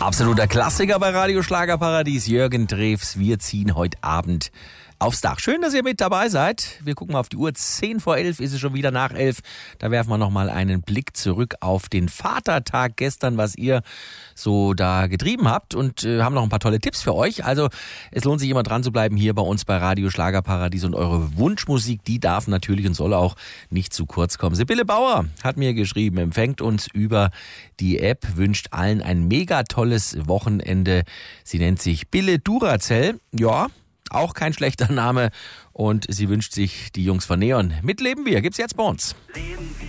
Absoluter Klassiker bei Radio Schlagerparadies. Jürgen Drews, wir ziehen heute Abend aufs Dach. Schön, dass ihr mit dabei seid. Wir gucken mal auf die Uhr. 10 vor 11 ist es schon wieder nach 11. Da werfen wir nochmal einen Blick zurück auf den Vatertag gestern, was ihr so da getrieben habt, und haben noch ein paar tolle Tipps für euch. Also es lohnt sich immer dran zu bleiben hier bei uns bei Radio Schlagerparadies, und eure Wunschmusik, die darf natürlich und soll auch nicht zu kurz kommen. Sibylle Bauer hat mir geschrieben, empfängt uns über die App, wünscht allen ein mega tolles Wochenende. Sie nennt sich Bille Duracell. Ja, auch kein schlechter Name, und sie wünscht sich die Jungs von Neon. Mitleben wir, gibt's jetzt bei uns.